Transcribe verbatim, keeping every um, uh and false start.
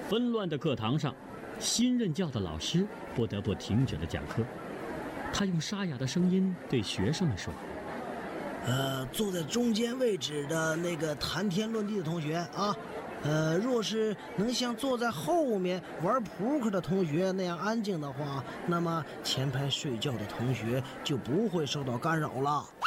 纷乱的课堂上，新任教的老师不得不停止了讲课。他用沙哑的声音对学生们说：“ 呃，坐在中间位置的那个谈天论地的同学啊，呃，若是能像坐在后面玩扑克的同学那样安静的话，那么前排睡觉的同学就不会受到干扰了。”